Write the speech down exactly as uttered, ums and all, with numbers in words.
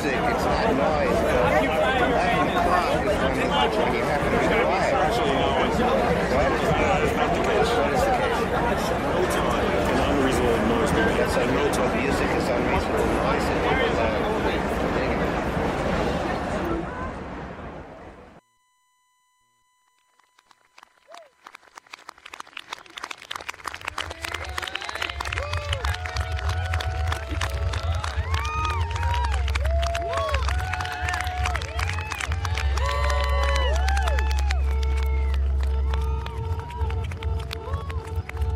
music, it's not noise. Laughing clock is when, when you have to be quiet. Actually, no, it's not. What? That is not the case. What is the case? No time, an unresolved noise. That's a no time.